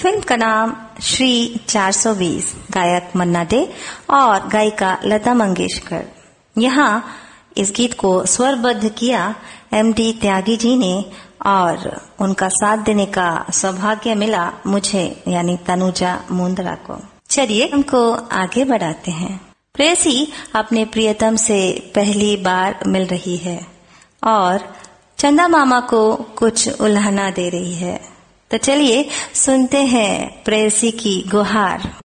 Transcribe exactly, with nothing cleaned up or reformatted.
Film का नाम श्री चार सौ बीस, गायक मन्ना डे और गायिका लता मंगेशकर। यहाँ इस गीत को स्वरबद्ध किया एम डी त्यागी जी ने और उनका साथ देने का सौभाग्य मिला मुझे यानी तनुजा मुंद्रा को। चलिए हमको आगे बढ़ाते हैं। प्रेयसी अपने प्रियतम से पहली बार मिल रही है और चंदा मामा को कुछ उल्हाना दे रही है। तो चलिए सुनते हैं प्रेयसी की गुहार।